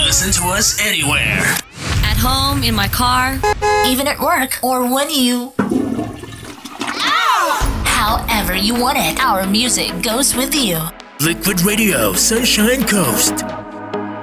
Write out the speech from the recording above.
Listen to us anywhere. At home, in my car, even at work, or when you... However you want it, our music goes with you. Liquid Radio, Sunshine Coast.